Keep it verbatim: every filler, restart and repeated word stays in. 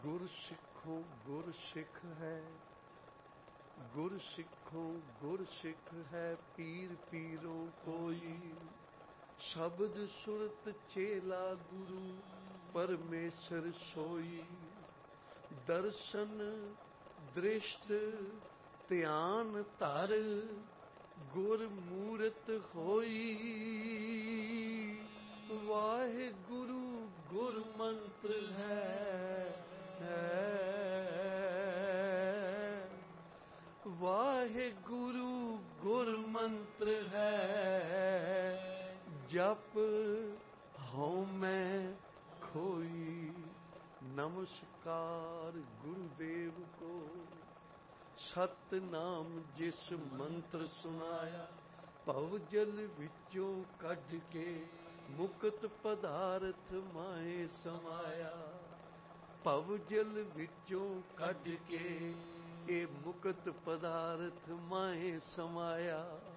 गुर सिखों गुर सिख है, गुर सिखों गुर सिख है, पीर पीरों कोई। शब्द सुरत चेला गुरु परमेश्वर सोई। दर्शन दृष्ट ध्यान धर, गुर मूरत होई। वाहे गुरु गुर मंत्र है, वाहे गुरु गुर मंत्र है। जप हूँ मैं खोई। नमस्कार गुरुदेव को। सतनाम जिस मंत्र सुनाया, भव जल विचों कढ के मुक्त पदार्थ माए समाया। भव जल विचों कढ के ये मुक्त पदार्थ माए समाया।